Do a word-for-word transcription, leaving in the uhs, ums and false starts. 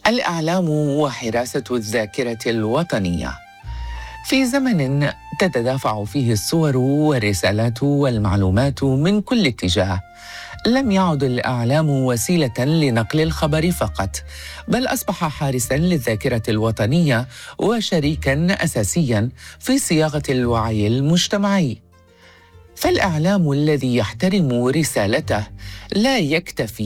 الإعلام وحراسة الذاكرة الوطنية. في زمن تتدافع فيه الصور والرسالات والمعلومات من كل اتجاه، لم يعد الإعلام وسيلة لنقل الخبر فقط، بل أصبح حارساً للذاكرة الوطنية وشريكاً أساسياً في صياغة الوعي المجتمعي. فالإعلام الذي يحترم رسالته لا يكتفي